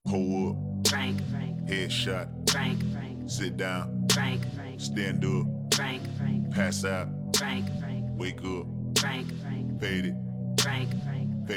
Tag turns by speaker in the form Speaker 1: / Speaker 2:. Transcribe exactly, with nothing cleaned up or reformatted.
Speaker 1: Pull up,
Speaker 2: Frank, Frank,
Speaker 1: headshot,
Speaker 2: Frank, Frank,
Speaker 1: sit down,
Speaker 2: Frank, Frank,
Speaker 1: stand up,
Speaker 2: Frank, Frank,
Speaker 1: pass out,
Speaker 2: Frank, Frank,
Speaker 1: wake up,
Speaker 2: Frank, Frank,
Speaker 1: fade it.
Speaker 2: Frank, Frank.